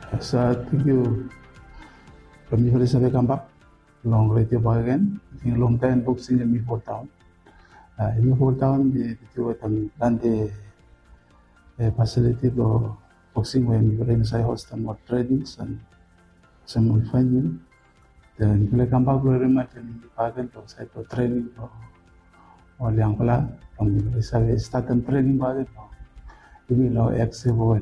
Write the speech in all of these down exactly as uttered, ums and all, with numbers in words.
So thank you. From me, Elizabeth Kambak, long radio again. In long time boxing in Mifo Town. In Mifo Town, the two at the facility for boxing when you inside host more trainings and some finding. Then you come back very much in the bargain to side for training or young pala from the Elizabeth start and training bargain. You will exit.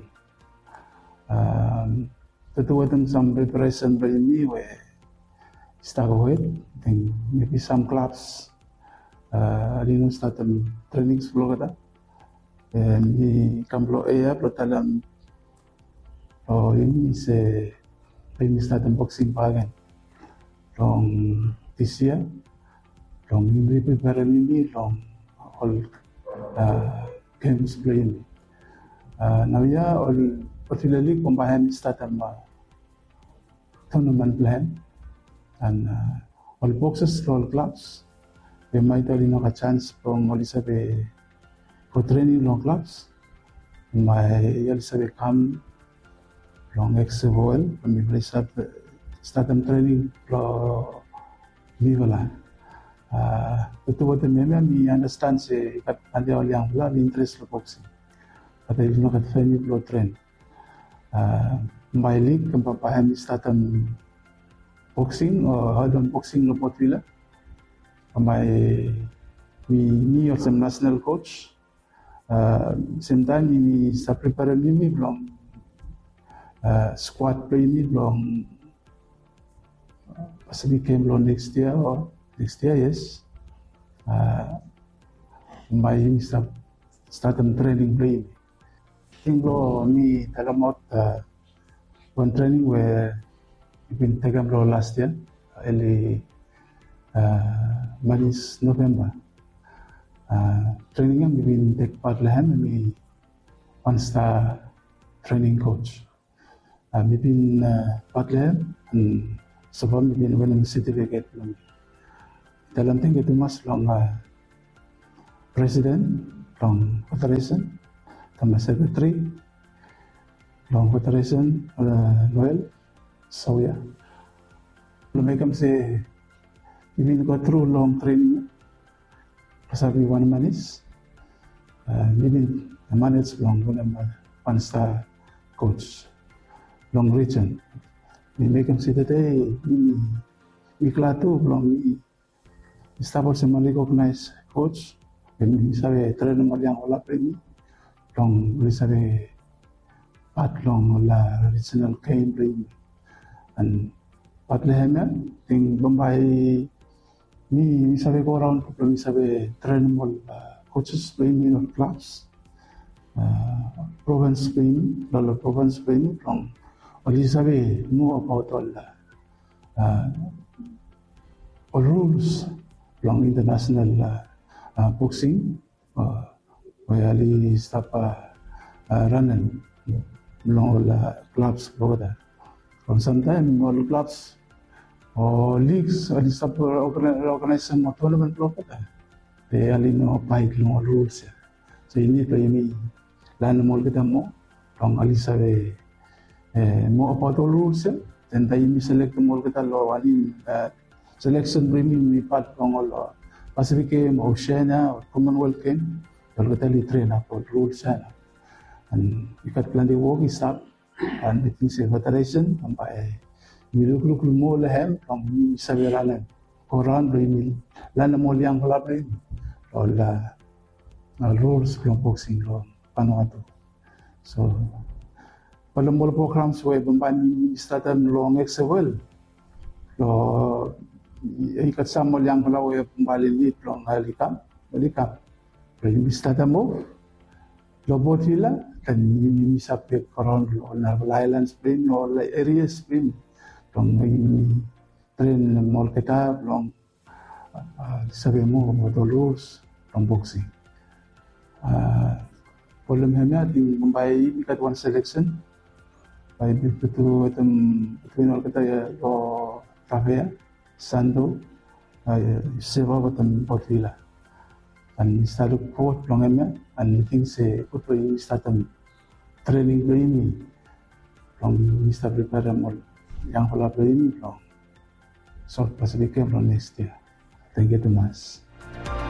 Um, Tutuwatan some preparation by me where start with, then maybe some clubs, uh, you know, start them trainings flow kata, and he come blow air, protalam, or ini se, ini start them boxing bagan, long this year, long ini prepare ini long all uh, games playing, uh, now yeah all particularly combine start them. Uh, tournament plan and uh, all boxes, all clubs. We might only know a chance from Elizabeth for training long clubs. My Elizabeth come long exeval from the place of start them training for Vivala. The two of them, me understand say that they all young love interest in boxing, but they do not have any flow train. Uh, my league kung papahan startan boxing or hardon boxing no potwila my we me or some national coach uh, same time we start preparing me from uh, squad play me from possibly came long next year or next year yes uh, my start starting training play think lo me tagamot uh, one training where we've been taken last year, early uh, Manis November. Uh, training we've been take part lehem and we one star training coach. Uh, we've been uh, part lehem and so far we've been winning certificate. Dalam tinggi itu mas long uh, president, long federation, tambah secretary. Long federation uh, Noel Sawya. Lumekam say even go through long training. Pasabi one manis. Uh, even manage long one star coach. Long region. We make him say today we we klatu long we stable some recognized coach. When we say train mo yang wala premi. Long we say patlong la regional game and patlehemya ting Bombay ni sabi ko around ko mi sabi train mo coaches playing in class uh, province playing lalo province playing from oli sabi mo about all uh, all rules from international uh, uh, boxing uh, where ali stop uh, uh, running all uh, clubs over from sometimes all clubs or leagues or sub organization or tournament over they only know by no rules so you need to me learn more kita mo from alisa we more about all rules then they me select more kita law ali selection bring me part from all Pacific game Oceania or Commonwealth game all kita li train up all rules and we got plenty of work is up and I think the federation sampai we look look more lehem from Saviralan Koran bring lana mo liang club rin all the rules from boxing law panuato so palang mo programs we bamban startan long exewell lo ikat sa mo liang club we pambalinit long halikam halikam bring startan mo Lobot sila kan yung subject around on island spring or like area spring long may train mo kita long sabi mo about the rules from boxing. Problem hanya di Mumbai ikat one selection by betul item between all kita ya lo Tavia Sando sewa betul portila. And started court long and I think say put in start training ini Long está preparamos yang pala ini long. So pas weekend long next year. Thank you, Tomas.